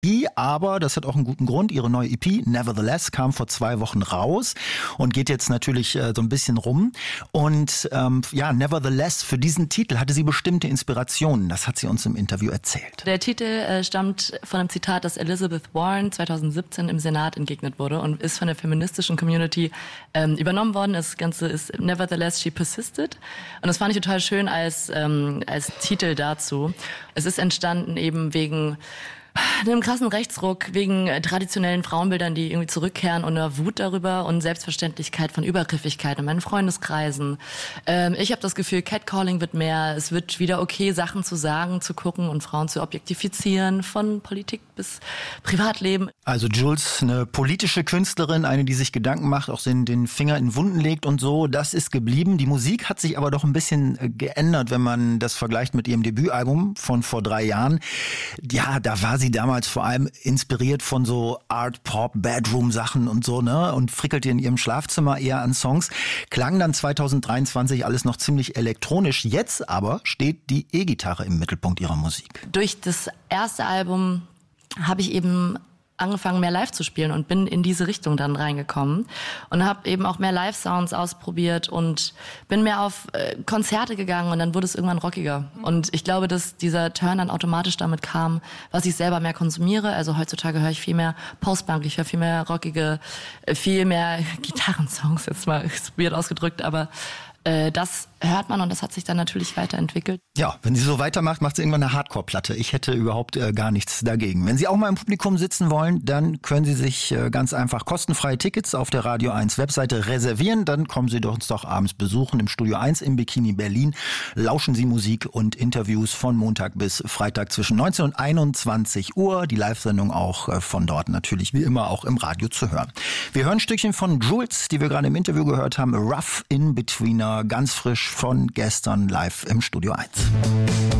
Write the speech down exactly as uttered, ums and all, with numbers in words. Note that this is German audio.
Aber das hat auch einen guten Grund. Ihre neue E P, Nevertheless, kam vor zwei Wochen raus und geht jetzt natürlich äh, so ein bisschen rum. Und ähm, ja, Nevertheless, für diesen Titel hatte sie bestimmte Inspirationen. Das hat sie uns im Interview erzählt. Der Titel äh, stammt von einem Zitat, das Elizabeth Warren zweitausendsiebzehn im Senat entgegnet wurde und ist von der feministischen Community ähm, übernommen worden. Das Ganze ist Nevertheless, she persisted. Und das fand ich total schön als, ähm, als Titel dazu. Es ist entstanden eben wegen einem krassen Rechtsruck, wegen traditionellen Frauenbildern, die irgendwie zurückkehren und einer Wut darüber und Selbstverständlichkeit von Übergriffigkeit in meinen Freundeskreisen. Ähm, ich habe das Gefühl, Catcalling wird mehr. Es wird wieder okay, Sachen zu sagen, zu gucken und Frauen zu objektifizieren, von Politik bis Privatleben. Also Jules, eine politische Künstlerin, eine, die sich Gedanken macht, auch den, den Finger in Wunden legt und so, das ist geblieben. Die Musik hat sich aber doch ein bisschen geändert, wenn man das vergleicht mit ihrem Debütalbum von vor drei Jahren. Ja, da war sie damals vor allem inspiriert von so Art-Pop-Bedroom-Sachen und so, ne? Und frickelte in ihrem Schlafzimmer eher an Songs. Klang dann zwanzig dreiundzwanzig alles noch ziemlich elektronisch. Jetzt aber steht die E-Gitarre im Mittelpunkt ihrer Musik. Durch das erste Album habe ich eben angefangen, mehr live zu spielen und bin in diese Richtung dann reingekommen und habe eben auch mehr Live-Sounds ausprobiert und bin mehr auf äh, Konzerte gegangen und dann wurde es irgendwann rockiger. Und ich glaube, dass dieser Turn dann automatisch damit kam, was ich selber mehr konsumiere. Also heutzutage höre ich viel mehr Postpunk, ich höre viel mehr rockige, äh, viel mehr Gitarrensongs, jetzt mal ist weird ausgedrückt, aber äh, das hört man und das hat sich dann natürlich weiterentwickelt. Ja, wenn sie so weitermacht, macht sie irgendwann eine Hardcore-Platte. Ich hätte überhaupt äh, gar nichts dagegen. Wenn Sie auch mal im Publikum sitzen wollen, dann können Sie sich äh, ganz einfach kostenfreie Tickets auf der Radio eins Webseite reservieren. Dann kommen Sie doch uns doch abends besuchen im Studio eins im Bikini Berlin. Lauschen Sie Musik und Interviews von Montag bis Freitag zwischen neunzehn und einundzwanzig Uhr. Die Live-Sendung auch äh, von dort natürlich wie immer auch im Radio zu hören. Wir hören ein Stückchen von Jules, die wir gerade im Interview gehört haben. Rough In Betweener, ganz frisch von gestern live im Studio eins.